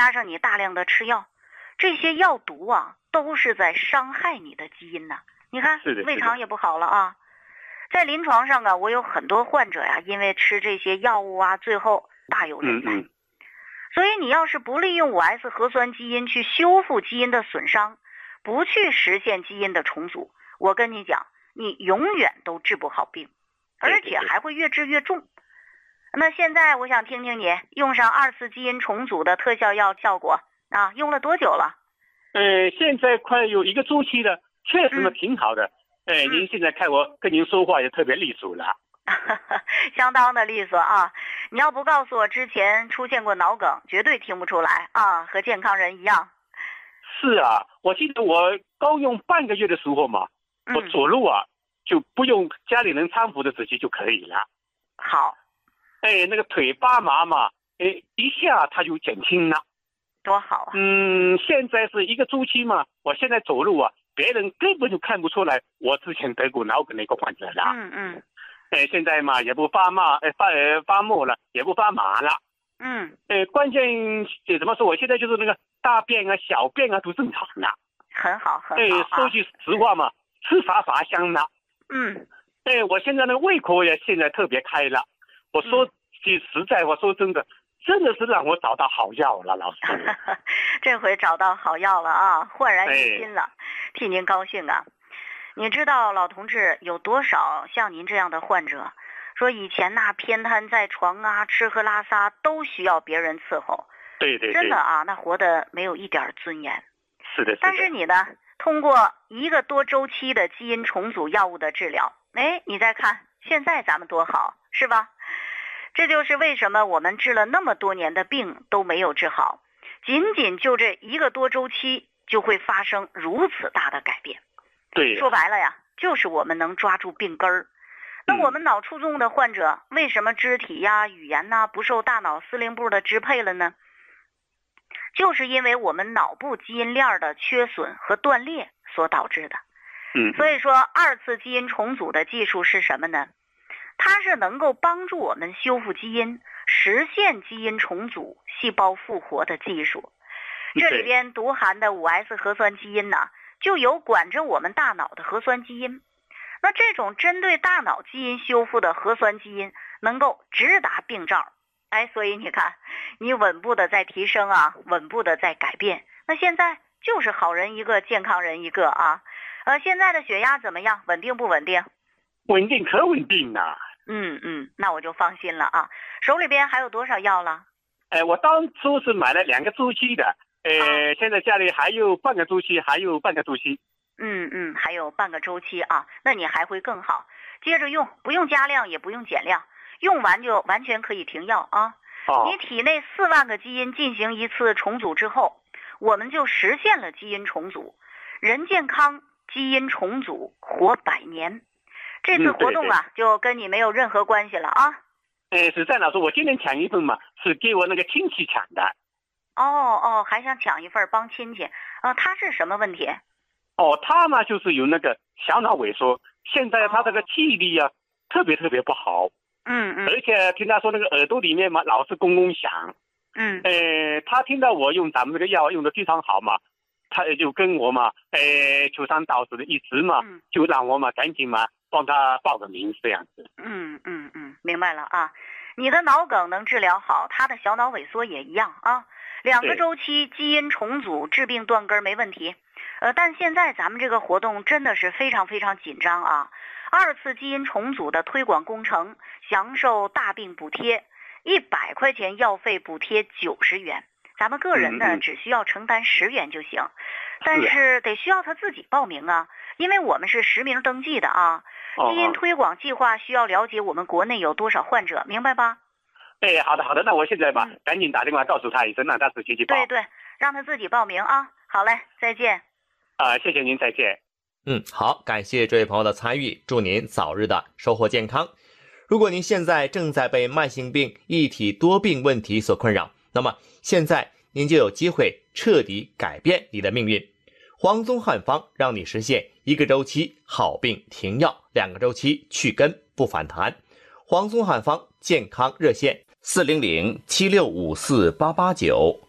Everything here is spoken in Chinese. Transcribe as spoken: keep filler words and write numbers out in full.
加上你大量的吃药，这些药毒啊都是在伤害你的基因呐。你看胃肠也不好了啊。在临床上啊，我有很多患者呀，因为吃这些药物啊，最后大有人在。嗯嗯，所以你要是不利用 五 S 核酸基因去修复基因的损伤，不去实现基因的重组，我跟你讲，你永远都治不好病，而且还会越治越重。那现在我想听听你用上二次基因重组的特效药效果啊，用了多久了？ 呃，现在快有一个周期了，确实呢挺好的。嗯哎，您现在看我跟您说话也特别利索了， 相当的利索啊！你要不告诉我之前出现过脑梗，绝对听不出来啊，和健康人一样。 是啊，我记得我刚用半个月的时候嘛，我走路啊、嗯、就不用家里人搀扶的时期就可以了。 好， 哎，那个腿发麻嘛，哎，一下它就减轻了， 多好啊！ 嗯，现在是一个周期嘛，我现在走路啊。别人根本就看不出来我之前得过脑梗的一个患者了。 嗯嗯。 哎，现在嘛也不发麻，哎发呃发木了，也不发麻了。 嗯。 哎，关键怎么说？我现在就是那个大便啊、小便啊都正常了。 很好很好。 哎，说句实话嘛，吃啥啥香了。 嗯。 哎，我现在那个胃口也现在特别开了。我说句实在话，说真的。真的是让我找到好药了，老师。 这回找到好药了啊，焕然一新了，哎、替您高兴啊！你知道老同志有多少像您这样的患者，说以前那偏瘫在床啊，吃喝拉撒都需要别人伺候， 对对对， 真的啊，那活得没有一点尊严。 是的，是的。 但是你呢，通过一个多周期的基因重组药物的治疗，哎，你再看现在咱们多好，是吧？这就是为什么我们治了那么多年的病都没有治好，仅仅就这一个多周期就会发生如此大的改变。 对， 说白了呀，就是我们能抓住病根儿。那我们脑卒中的患者为什么肢体呀、语言呐不受大脑司令部的支配了呢？就是因为我们脑部基因链的缺损和断裂所导致的。 嗯， 所以说二次基因重组的技术是什么呢？它是能够帮助我们修复基因，实现基因重组、细胞复活的技术。这里边独含的 五 S 核酸基因呢，就有管着我们大脑的核酸基因。那这种针对大脑基因修复的核酸基因，能够直达病灶。哎，所以你看，你稳步的在提升啊，稳步的在改变。那现在就是好人一个，健康人一个啊。呃，现在的血压怎么样？稳定不稳定？ 稳定，可稳定了。 嗯嗯，那我就放心了啊。手里边还有多少药了？ 哎，我当初是买了两个周期的，呃、啊，现在家里还有半个周期，还有半个周期。 嗯嗯，还有半个周期啊，那你还会更好。接着用，不用加量，也不用减量，用完就完全可以停药啊。 哦， 你体内四万个基因进行一次重组之后，我们就实现了基因重组，人健康，基因重组，活百年。这次活动啊， 嗯、对对就跟你没有任何关系了啊。 哎，是这样说，我今天抢一份嘛，是给我那个亲戚抢的。 哦哦，还想抢一份帮亲戚啊、呃？他是什么问题？ 哦，他嘛就是有那个小脑萎缩，现在他这个记忆力啊、哦、特别特别不好。 嗯嗯。 而且听他说那个耳朵里面嘛老是嗡嗡响。 嗯。 呃，他听到我用咱们这个药用的非常好嘛，他就跟我嘛，呃，求三道四的一直嘛， 嗯、 就让我嘛赶紧嘛帮他报个名这样子。 嗯嗯嗯，明白了啊。你的脑梗能治疗好，他的小脑萎缩也一样啊。两个周期基因重组治病断根没问题。呃，但现在咱们这个活动真的是非常非常紧张啊！二次基因重组的推广工程，享受大病补贴，一百块钱药费补贴九十元，咱们个人呢、 嗯嗯、 只需要承担十元就行，但是得需要他自己报名啊，因为我们是实名登记的啊。 哦、 基因推广计划需要了解我们国内有多少患者，明白吧？ 哎，好的好的，那我现在吧、 嗯、 赶紧打电话告诉他一声，让他自己去报。 对对，让他自己报名啊。好嘞，再见。 啊、呃，谢谢您，再见。 嗯，好，感谢这位朋友的参与，祝您早日的收获健康。如果您现在正在被慢性病、一体多病问题所困扰，那么现在您就有机会彻底改变你的命运。黄宗汉方让你实现一个周期好病停药，两个周期去根不反弹。黄宗汉方健康热线四零零七六五四八八九。